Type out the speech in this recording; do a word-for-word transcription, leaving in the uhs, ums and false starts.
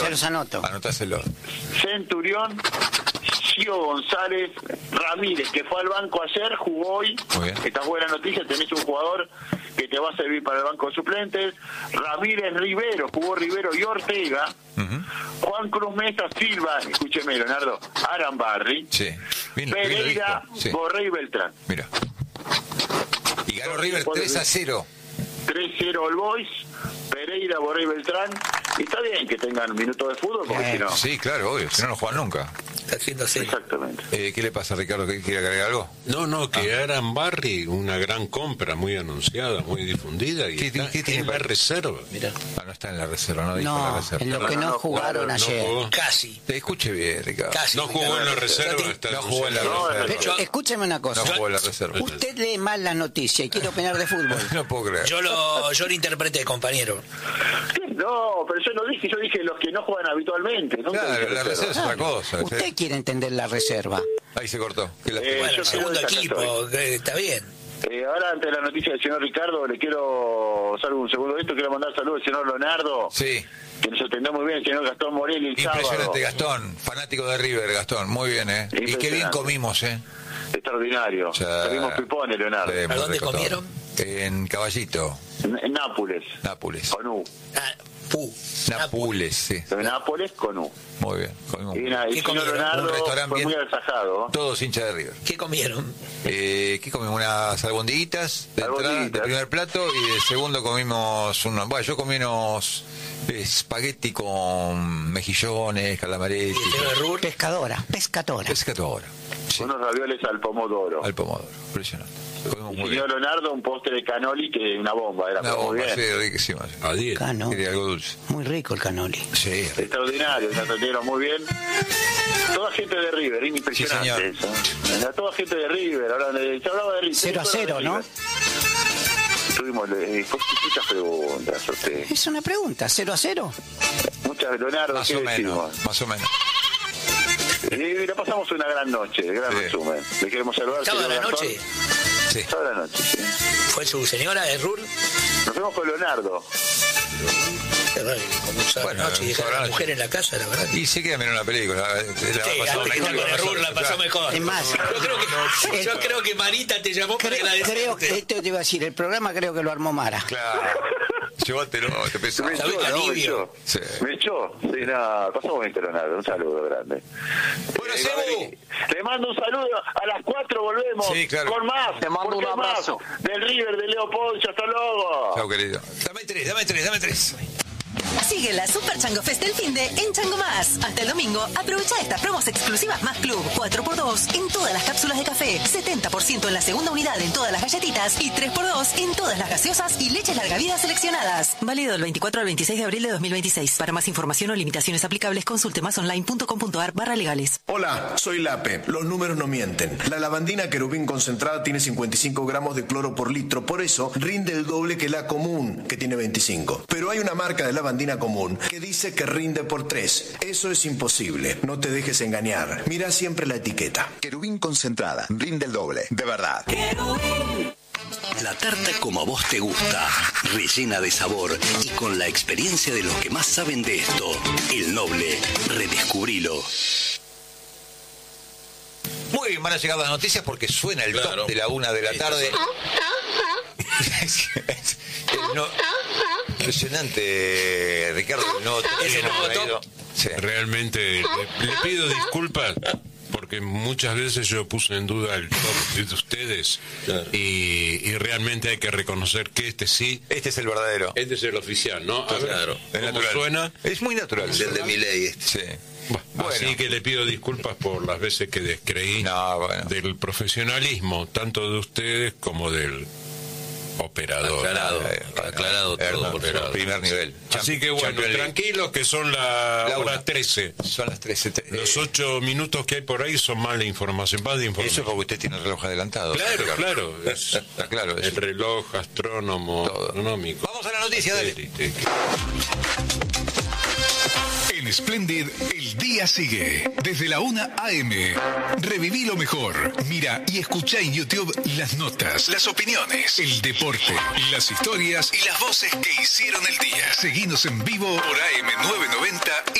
me los anoto. Anotáselo. Centurión, Gio González, Ramírez, que fue al banco ayer, jugó hoy. Muy bien. Esta es buena noticia, tenés un jugador que te va a servir para el banco de suplentes. Ramírez, Rivero, jugó Rivero y Ortega. Uh-huh. Juan Cruz Mesa, Silva, escúcheme, Leonardo, Arambarri. Sí. Bien, Pereira, bien sí. Borré y Beltrán. Mira. Y ganó River tres a cero. tres cero All Boys, Pereira, Borré y Beltrán. Y está bien que tengan minutos de fútbol, porque eh, si no... Sí, claro, obvio, si no, no juegan nunca. Está haciendo así. Exactamente. Eh, ¿Qué le pasa a Ricardo? ¿Quiere agregar algo? No, no, que ah. Arambarri, una gran compra, muy anunciada, muy difundida, y ¿Qué, está ¿qué tiene en la reserva. Mira. Ah, no está en la reserva, no dijo no, la reserva. en lo que no, no jugaron no, ayer. No Casi. Te escuche bien, Ricardo. Casi. No jugó en la reserva. No, está no jugó en la no, reserva. Pero, escúcheme una cosa. No jugó en la reserva. Usted lee mal las noticias y quiere opinar de fútbol. No puedo creer. Yo lo, yo lo interpreté, compañero. No, pero yo no dije, yo dije los que no juegan habitualmente. ¿No? Claro, la reserva es otra cosa. Usted ¿sí? quiere entender la reserva. Ahí se cortó. ¿Qué la Eh, Bueno, yo el segundo quiero equipo, que está bien. Eh, ahora, ante la noticia del señor Ricardo, le quiero, salvo un segundo de esto, quiero mandar saludos al señor Leonardo. Sí. Que nos atendió muy bien el señor Gastón Morelli el Impresionante, sábado. Gastón. Fanático de River, Gastón. Muy bien, ¿eh? Y qué bien comimos, ¿eh? Extraordinario. Comimos pipones, Leonardo. ¿A dónde comieron? En Caballito. En, en Nápoles. Nápoles. Con U. Ah, Pu. Nápoles, sí. En Nápoles con U. Muy bien. Comimos. Y, na, y el señor Leonardo un restaurante fue bien, muy agasajado. todos hinchas de River. ¿Qué comieron? Eh, ¿Qué comimos? Unas albondiguitas de entrada, de primer plato, y de segundo comimos unos... Bueno, yo comí unos espagueti con mejillones, calamaretti. Pescadora, pescadora. Pescadora. Sí. Unos ravioles al pomodoro. Al pomodoro, impresionante. Comimos muy señor bien. Leonardo, un postre de canoli que una bomba, era Una muy bomba, bien. sí, riquísima. Sí. A diez. Cano. Quería algo dulce. Muy rico el canoli. Sí. Extraordinario, nos atendieron muy bien. Toda gente de River, impresionante Sí, eso. Era toda gente de River, ahora se hablaba de River. Cero a cero, ¿no? Tuvimos eh, muchas preguntas a usted. Es una pregunta, cero a cero. Muchas, Leonardo, Más ¿qué o menos, decimos? más o menos. Y la pasamos una gran noche, gran Sí. resumen. Le queremos saludar. ¿Sábado a la señor noche? Gastón. Sí. Sábado a la noche, sí. ¿Fue su señora de Rur? Nos vemos con Leonardo. Como un sábado Bueno, a la noche y dejar a la noche. mujer en la casa, la verdad. Y se queda mirando una película. La, la Sí, pasó antes que estar con el Rur la pasó mejor. Es más, yo creo que, yo creo que Marita te llamó para creo, agradecerte. creo que esto te iba a decir, el programa creo que lo armó Mara. Claro. Llévatelo, te pesó. Me echó, ¿Sabés que ¿no? Me alivio? echó. Sí. Me echó. Sí, nada, pasamos bien, Leonardo. Un saludo grande. Bueno, Eh, Sebu. Le mando un saludo. A las cuatro volvemos. Sí, claro. Con más. Te mando ¿Por qué un abrazo. más? Del River, de Leopoldo. Hasta luego. Chao, querido. Dame tres, dame tres, dame tres. Sigue la Super Chango Fest del finde en Chango Más. Hasta el domingo, aprovecha estas promos exclusivas Más Club. cuatro por dos en todas las cápsulas de café, setenta por ciento en la segunda unidad en todas las galletitas y tres por dos en todas las gaseosas y leches larga vida seleccionadas. Válido del veinticuatro al veintiséis de abril de dos mil veintiséis. Para más información o limitaciones aplicables, consulte másonline.com.ar barra legales. Hola, soy Lape. Los números no mienten. La lavandina querubín concentrada tiene cincuenta y cinco gramos de cloro por litro, por eso rinde el doble que la común, que tiene veinticinco. Pero hay una marca de lavandina común que dice que rinde por tres. Eso es imposible. No te dejes engañar. Mira siempre la etiqueta. Querubín concentrada. Rinde el doble. De verdad. La tarta como a vos te gusta, rellena de sabor y con la experiencia de los que más saben de esto. El Noble, redescubrilo. Muy bien, van a llegar las noticias porque suena el Claro. top de la una de la tarde. No, impresionante, Ricardo. No, Ese nuevo top. Sí. Realmente le, le pido disculpas porque muchas veces yo puse en duda el top de ustedes. Claro. y, y realmente hay que reconocer que este sí, Este es el verdadero. este es el oficial, ¿no? A ver, Claro. Es ¿cómo natural. suena? Es muy natural. El de Milei este. Sí. Bueno, así que le pido disculpas por las veces que descreí No, bueno. del profesionalismo, tanto de ustedes como del operador. Aclarado, Eh, aclarado todo. Herman, Operado. primer nivel. Así que bueno, Champions League. tranquilos que son la, La hora una. trece. Son las trece. Los ocho minutos que hay por ahí son mala información, más de Eso información. es porque usted tiene el reloj adelantado. Claro, Ricardo. claro. Es Está claro eso. el reloj astrónomo, Todo. astronómico. Vamos a la noticia, dale. Satélite. En Splendid, el día sigue. Desde la una a eme. Reviví lo mejor. Mira y escucha en YouTube las notas, las opiniones, el deporte, las historias y las voces que hicieron el día. Seguinos en vivo por A M novecientos noventa